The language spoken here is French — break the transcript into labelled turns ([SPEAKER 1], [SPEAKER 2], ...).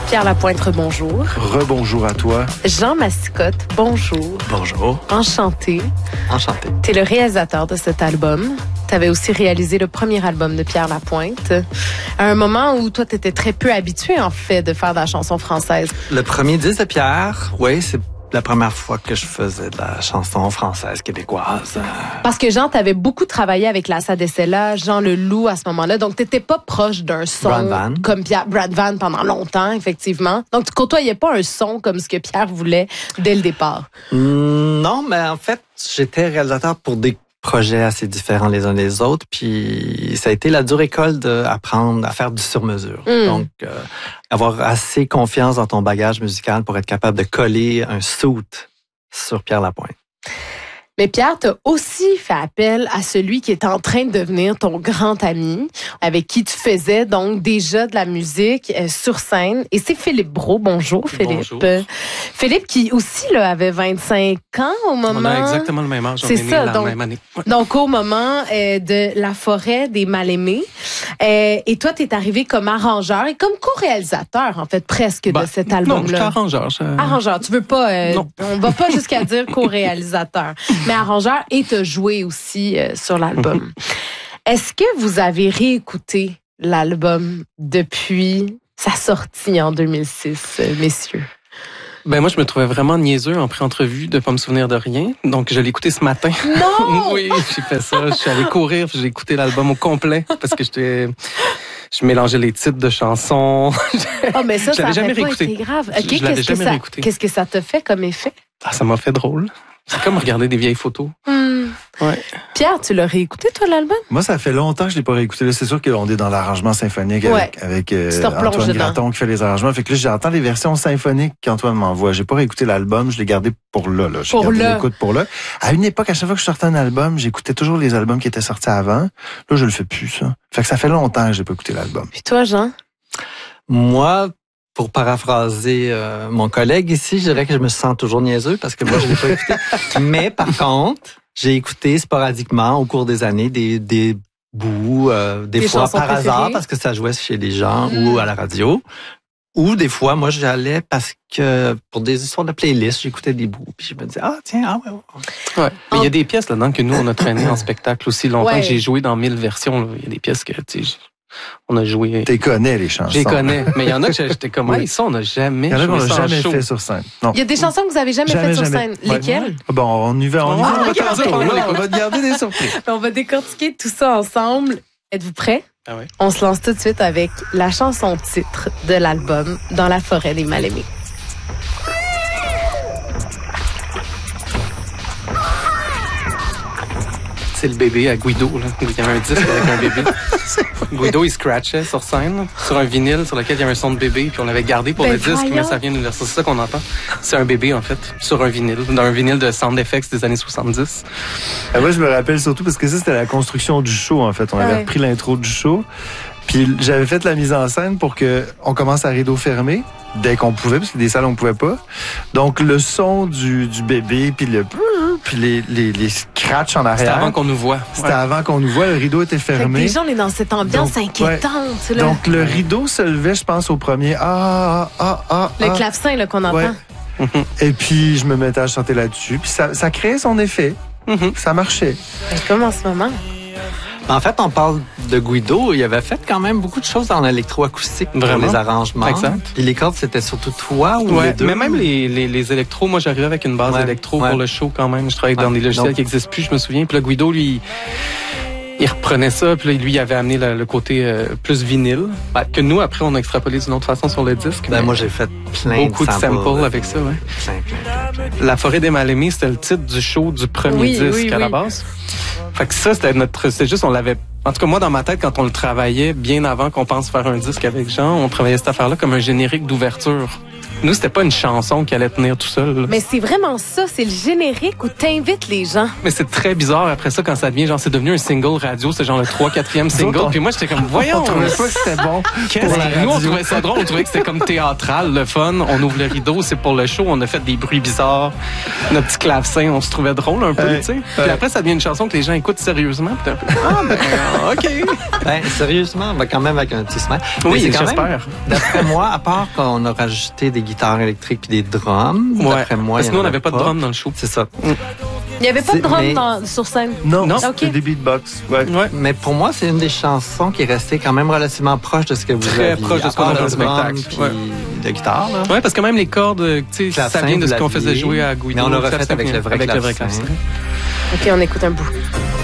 [SPEAKER 1] Pierre Lapointe, bonjour.
[SPEAKER 2] Rebonjour à toi.
[SPEAKER 1] Jean Massicotte, bonjour.
[SPEAKER 2] Bonjour.
[SPEAKER 1] Enchanté.
[SPEAKER 2] Enchanté.
[SPEAKER 1] T'es le réalisateur de cet album. T'avais aussi réalisé le premier album de Pierre Lapointe. À un moment où toi, t'étais très peu habitué, en fait, de faire de la chanson française.
[SPEAKER 3] Le premier disque de Pierre, oui, c'est la première fois que je faisais de la chanson française québécoise.
[SPEAKER 1] Parce que Jean, t'avais beaucoup travaillé avec Lassa Dessella, Jean Leloup à ce moment-là. Donc, t'étais pas proche d'un son
[SPEAKER 3] Brad Van.
[SPEAKER 1] comme Brad Van pendant longtemps, effectivement. Donc, tu côtoyais pas un son comme ce que Pierre voulait dès le départ.
[SPEAKER 3] Non, mais en fait, j'étais réalisateur pour des projets assez différents les uns des autres, puis ça a été la dure école d'apprendre à faire du sur-mesure. Donc, avoir assez confiance dans ton bagage musical pour être capable de coller un suit sur Pierre Lapointe.
[SPEAKER 1] Mais Pierre, t'as aussi fait appel à celui qui est en train de devenir ton grand ami, avec qui tu faisais donc déjà de la musique sur scène. Et c'est Philippe Brault. Bonjour, Philippe.
[SPEAKER 4] Bonjour.
[SPEAKER 1] Philippe qui aussi là, avait 25 ans au moment...
[SPEAKER 4] On a exactement le même âge.
[SPEAKER 1] C'est ça,
[SPEAKER 4] la même année. Ouais.
[SPEAKER 1] Donc, au moment de La forêt des mal-aimés. Et toi, t'es arrivé comme arrangeur et comme co-réalisateur, en fait, presque de cet album-là.
[SPEAKER 4] Non, je suis arrangeur.
[SPEAKER 1] Arrangeur, tu veux pas...
[SPEAKER 4] Non.
[SPEAKER 1] On va pas jusqu'à dire co-réalisateur, mais arrangeur et t'as joué aussi sur l'album. Est-ce que vous avez réécouté l'album depuis sa sortie en 2006, messieurs?
[SPEAKER 4] Ben moi, je me trouvais vraiment niaiseux en pré-entrevue de pas me souvenir de rien. Donc, je l'ai écouté ce matin.
[SPEAKER 1] Non!
[SPEAKER 4] Oui, j'ai fait ça. Je suis allé courir puis j'ai écouté l'album au complet parce que je mélangeais les titres de chansons.
[SPEAKER 1] Oh, mais ça
[SPEAKER 4] Je l'avais jamais
[SPEAKER 1] aurait pas
[SPEAKER 4] réécouté.
[SPEAKER 1] été grave.
[SPEAKER 4] Je l'avais jamais réécouté.
[SPEAKER 1] Qu'est-ce que ça te fait comme effet?
[SPEAKER 4] Ah, ça m'a fait drôle. C'est comme regarder des vieilles photos. Ouais.
[SPEAKER 1] Pierre, tu l'as réécouté, toi, l'album?
[SPEAKER 2] Moi, ça fait longtemps que je l'ai pas réécouté. Là, c'est sûr qu'on est dans l'arrangement symphonique avec
[SPEAKER 1] Tu te replonges
[SPEAKER 2] Antoine
[SPEAKER 1] dedans.
[SPEAKER 2] Graton qui fait les arrangements. Fait que là, j'entends les versions symphoniques qu'Antoine m'envoie. J'ai pas réécouté l'album, je l'ai gardé pour là. J'ai
[SPEAKER 1] Pour
[SPEAKER 2] gardé
[SPEAKER 1] là.
[SPEAKER 2] l'écoute pour là. À une époque, à chaque fois que je sortais un album, j'écoutais toujours les albums qui étaient sortis avant. Là, je le fais plus, ça. Fait que ça fait longtemps que j'ai pas écouté l'album.
[SPEAKER 1] Puis toi, Jean?
[SPEAKER 3] Moi, pour paraphraser mon collègue ici, je dirais que je me sens toujours niaiseux parce que moi, je l'ai pas écouté. Mais par contre, j'ai écouté sporadiquement au cours des années des bouts, des fois
[SPEAKER 1] chansons
[SPEAKER 3] par hasard
[SPEAKER 1] préférées?
[SPEAKER 3] parce que ça jouait chez les gens ou à la radio. Ou des fois, moi, j'allais parce que pour des histoires de playlist, j'écoutais des bouts. Puis je me disais,
[SPEAKER 4] Ouais. Mais il y a des pièces là-dedans que nous, on a traîné en spectacle aussi longtemps.
[SPEAKER 1] Ouais.
[SPEAKER 4] Que j'ai joué dans 1000 versions. Là. Il y a des pièces que, tu sais, on a joué.
[SPEAKER 2] T'es connais, les chansons.
[SPEAKER 4] Je les connais. Mais il y en a que j'étais comme,
[SPEAKER 2] Oui.
[SPEAKER 4] hey, ça, on n'a jamais
[SPEAKER 2] Il y en a qu'on
[SPEAKER 4] joué
[SPEAKER 2] n'a
[SPEAKER 4] ça en
[SPEAKER 2] jamais
[SPEAKER 4] show.
[SPEAKER 2] fait sur scène. Non.
[SPEAKER 1] Il y a des chansons que vous avez jamais faites sur scène.
[SPEAKER 2] Ouais.
[SPEAKER 1] Lesquelles?
[SPEAKER 2] Bon, on y va, on y va.
[SPEAKER 1] ok,
[SPEAKER 2] tantôt,
[SPEAKER 1] ok.
[SPEAKER 2] là. On va te garder des surprises.
[SPEAKER 1] On va décortiquer tout ça ensemble. Êtes-vous prêts?
[SPEAKER 4] Ah ouais.
[SPEAKER 1] On se lance tout de suite avec la chanson titre de l'album Dans la forêt des mal-aimés.
[SPEAKER 4] C'est le bébé à Guido. Là. Il y avait un disque avec un bébé. Guido, il scratchait sur scène, sur un vinyle sur lequel il y avait un son de bébé, puis on l'avait gardé pour
[SPEAKER 1] Ben
[SPEAKER 4] le disque,
[SPEAKER 1] voyons.
[SPEAKER 4] mais ça vient de c'est ça qu'on entend. C'est un bébé, en fait, sur un vinyle, dans un vinyle de sound effects des années 70.
[SPEAKER 2] Moi, je me rappelle surtout parce que ça, c'était la construction du show, en fait. On avait
[SPEAKER 1] Ouais.
[SPEAKER 2] repris l'intro du show. Puis j'avais fait la mise en scène pour que on commence à rideau fermé dès qu'on pouvait, parce que des salles, on pouvait pas. Donc, le son du bébé, puis les scratchs en arrière.
[SPEAKER 4] C'était avant qu'on nous voit.
[SPEAKER 2] C'était avant qu'on nous voit. Le rideau était
[SPEAKER 1] Fait que
[SPEAKER 2] fermé.
[SPEAKER 1] déjà, on est dans cette ambiance
[SPEAKER 2] Donc,
[SPEAKER 1] inquiétante. Là.
[SPEAKER 2] Donc, le rideau se levait, je pense, au premier.
[SPEAKER 1] le clavecin là, qu'on entend.
[SPEAKER 2] Ouais. Et puis, je me mettais à chanter là-dessus. Puis ça créait son effet. Ça marchait.
[SPEAKER 1] Ben, comme en ce moment.
[SPEAKER 3] En fait, on parle de Guido. Il avait fait quand même beaucoup de choses dans l'électroacoustique pour
[SPEAKER 4] Vraiment?
[SPEAKER 3] les arrangements.
[SPEAKER 4] Exact.
[SPEAKER 3] Puis les cordes, c'était surtout toi ou les
[SPEAKER 4] Ouais,
[SPEAKER 3] deux?
[SPEAKER 4] mais même les électros, moi j'arrivais avec une base
[SPEAKER 3] Ouais,
[SPEAKER 4] électro
[SPEAKER 3] ouais.
[SPEAKER 4] pour le show quand même. Je travaillais dans
[SPEAKER 3] Ouais.
[SPEAKER 4] des logiciels
[SPEAKER 3] Donc-
[SPEAKER 4] qui n'existent plus, je me souviens. Puis là, Guido, lui, il reprenait ça, puis là, lui, il avait amené le côté plus vinyle, que nous, après, on a extrapolé d'une autre façon sur le disque.
[SPEAKER 3] Ben,
[SPEAKER 4] mais
[SPEAKER 3] moi, j'ai fait plein
[SPEAKER 4] beaucoup de samples avec ça, ouais.
[SPEAKER 3] Plein.
[SPEAKER 4] La forêt des mal-aimés, c'était le titre du show du premier
[SPEAKER 1] Oui,
[SPEAKER 4] disque
[SPEAKER 1] oui,
[SPEAKER 4] à la
[SPEAKER 1] oui.
[SPEAKER 4] base. Fait que ça, c'était juste, on l'avait... En tout cas, moi, dans ma tête, quand on le travaillait, bien avant qu'on pense faire un disque avec Jean, on travaillait cette affaire-là comme un générique d'ouverture Nous, c'était pas une chanson qui allait tenir tout seul. Là.
[SPEAKER 1] Mais c'est vraiment ça, c'est le générique où t'invites les gens.
[SPEAKER 4] Mais c'est très bizarre après ça quand ça devient genre c'est devenu un single radio, c'est genre le 3, 4e single. Puis moi j'étais comme voyons.
[SPEAKER 2] On trouvait pas que c'était bon.
[SPEAKER 4] Nous on trouvait ça drôle, on trouvait que c'était comme théâtral, le fun. On ouvre le rideau, c'est pour le show, on a fait des bruits bizarres, notre petit clavecin, on se trouvait drôle un peu, tu sais. Puis après ça devient une chanson que les gens écoutent sérieusement. Puis t'es un peu ok.
[SPEAKER 3] Ben sérieusement, quand même avec un petit smile.
[SPEAKER 4] Oui,
[SPEAKER 3] c'est quand
[SPEAKER 4] j'espère.
[SPEAKER 3] même, d'après moi, à part qu'on a rajouté des guitares électriques puis des drums, d'après moi,
[SPEAKER 4] parce que nous on n'avait pas de drums dans le show.
[SPEAKER 3] C'est ça.
[SPEAKER 1] Il n'y avait pas de drum sur scène?
[SPEAKER 2] Non,
[SPEAKER 1] Okay.
[SPEAKER 2] c'est des beatbox. Ouais.
[SPEAKER 3] Mais pour moi, c'est une des chansons qui est restée quand même relativement proche de ce que vous
[SPEAKER 4] Très
[SPEAKER 3] aviez.
[SPEAKER 4] proche de ce qu'on a dans le spectacle.
[SPEAKER 3] Puis de guitare, là.
[SPEAKER 4] Ouais, parce que même les cordes, tu sais, ça vient de ce qu'on faisait jouer à Guido.
[SPEAKER 3] Mais on l'a refait avec le vrai clavecin.
[SPEAKER 1] OK, on écoute un bout.